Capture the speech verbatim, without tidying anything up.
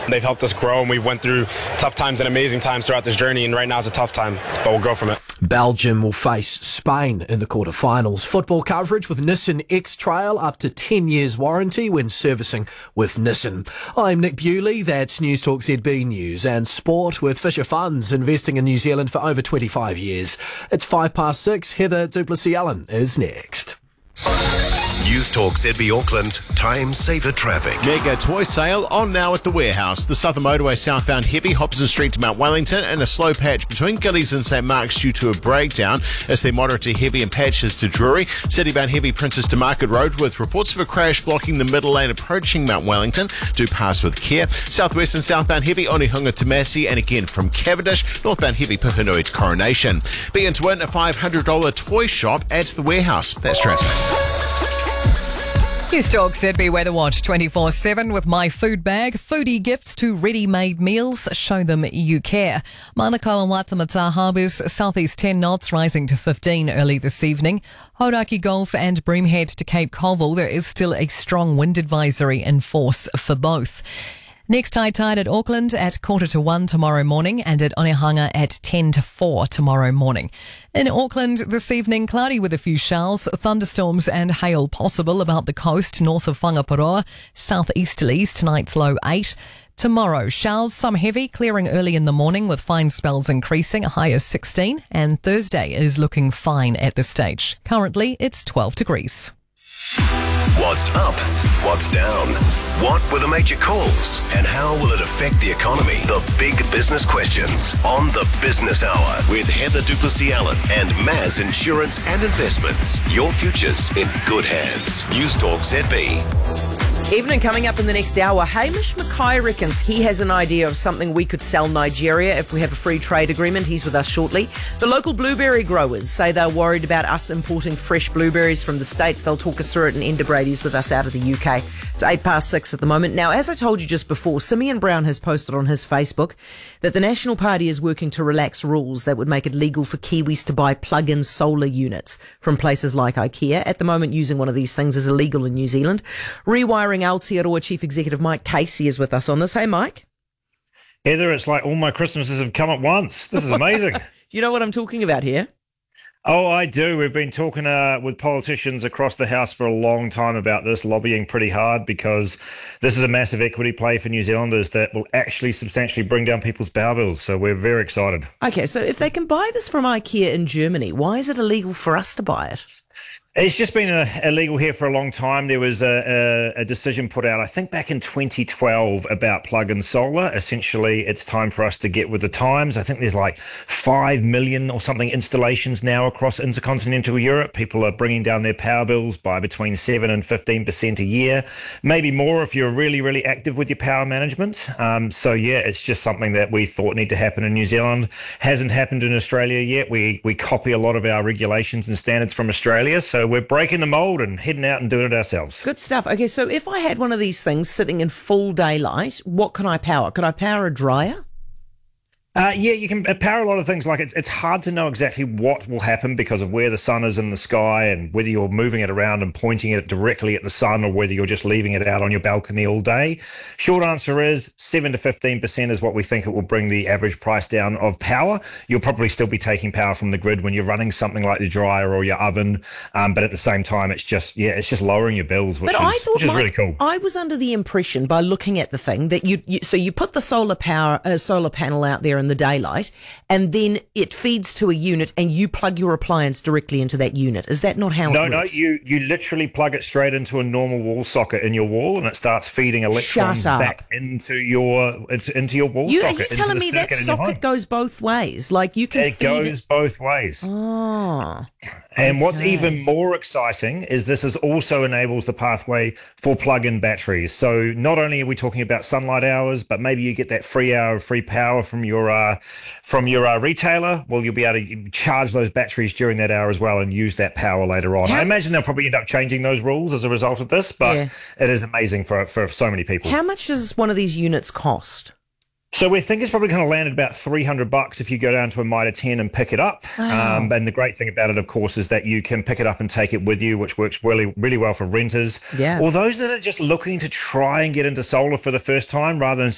They've helped us grow, and we've went through tough times and amazing times throughout this journey, and right now is a tough time, but we'll grow from it. Belgium will face Spain in the quarterfinals. Football coverage with Nissan X-Trail, up to ten years warranty when servicing with Nissan. I'm Nick Bewley, that's News Talk Z B News, and sport with Fisher Funds, investing in New Zealand for over twenty-five years. It's five past six. Heather Duplessis-Allen is next. News Talk Z B Auckland, time saver traffic. Mega toy sale on now at the warehouse. The Southern Motorway southbound heavy, Hobson Street to Mount Wellington, and a slow patch between Gillies and St Mark's due to a breakdown as they moderate to heavy and patches to Drury. Citybound heavy, Princess to Market Road, with reports of a crash blocking the middle lane approaching Mount Wellington. Do pass with care. Southwest and southbound heavy, Onehunga to Massey, and again from Cavendish. Northbound heavy, Puhinui to Coronation. Be in to win a five hundred dollars toy shop at the warehouse. That's traffic. News Talk Z B Weather Watch twenty-four seven with My Food Bag. Foodie gifts to ready-made meals. Show them you care. Manukau and Watamata harbours, southeast ten knots, rising to fifteen early this evening. Hauraki Gulf and Broomhead to Cape Colville. There is still a strong wind advisory in force for both. Next high tide at Auckland at quarter to one tomorrow morning, and at Onehunga at ten to four tomorrow morning. In Auckland this evening, cloudy with a few showers, thunderstorms and hail possible about the coast north of Whangaparoa. Southeasterlies, tonight's low eight. Tomorrow, showers, some heavy, clearing early in the morning with fine spells increasing, a high of sixteen. And Thursday is looking fine at this stage. Currently, it's twelve degrees. What's up? What's down? What were the major calls? And how will it affect the economy? The big business questions on the Business Hour with Heather Duplessis-Allen and Maz Insurance and Investments. Your future's in good hands. News Talk Z B. Evening coming up in the next hour. Hamish Mackay reckons he has an idea of something we could sell Nigeria if we have a free trade agreement. He's with us shortly. The local blueberry growers say they're worried about us importing fresh blueberries from the States. They'll talk us through it, and Enda Brady's with us out of the U K. It's eight past six at the moment. Now, as I told you just before, Simeon Brown has posted on his Facebook that the National Party is working to relax rules that would make it legal for Kiwis to buy plug-in solar units from places like IKEA. At the moment, using one of these things is illegal in New Zealand. Rewiring Aotearoa Chief Executive Mike Casey is with us on this. Hey, Mike. Heather, it's like all my Christmases have come at once. This is amazing. Do you know what I'm talking about here? Oh, I do. We've been talking uh, with politicians across the House for a long time about this, lobbying pretty hard, because this is a massive equity play for New Zealanders that will actually substantially bring down people's power bills. So we're very excited. Okay, so if they can buy this from IKEA in Germany, why is it illegal for us to buy it? It's just been uh, illegal here for a long time. There was a, a, a decision put out, I think back in twenty twelve, about plug-in solar. Essentially, it's time for us to get with the times. I think there's like five million or something installations now across intercontinental Europe. People are bringing down their power bills by between seven and fifteen percent a year, maybe more if you're really, really active with your power management. Um, so, yeah, it's just something that we thought needed to happen in New Zealand. Hasn't happened in Australia yet. We, we copy a lot of our regulations and standards from Australia, so we're breaking the mold and heading out and doing it ourselves. Good stuff. Okay, so if I had one of these things sitting in full daylight, what can I power? Could I power a dryer? Uh, yeah, you can power a lot of things. Like it's it's hard to know exactly what will happen because of where the sun is in the sky and whether you're moving it around and pointing it directly at the sun or whether you're just leaving it out on your balcony all day. Short answer is seven to fifteen percent is what we think it will bring the average price down of power. You'll probably still be taking power from the grid when you're running something like the dryer or your oven, um, but at the same time, it's just yeah, it's just lowering your bills, which but is, I thought, which is Mike, really cool. I was under the impression by looking at the thing that you, you so you put the solar power uh, solar panel out there in the daylight, and then it feeds to a unit and you plug your appliance directly into that unit. Is that not how no, it works? No, no, you, you literally plug it straight into a normal wall socket in your wall and it starts feeding electrons back into your into your wall you, socket. Are you telling me that socket goes both ways? Like you can it feed goes it... both ways. Oh. And okay. what's even more exciting is this is also enables the pathway for plug-in batteries. So not only are we talking about sunlight hours, but maybe you get that free hour of free power from your uh, from your uh, retailer. Well, you'll be able to charge those batteries during that hour as well and use that power later on. How, I imagine they'll probably end up changing those rules as a result of this, but yeah. It is amazing for for so many people. How much does one of these units cost? So we think it's probably going to land at about three hundred bucks if you go down to a Mitre ten and pick it up. Wow. Um, and the great thing about it, of course, is that you can pick it up and take it with you, which works really, really well for renters. Yeah. Or those that are just looking to try and get into solar for the first time rather than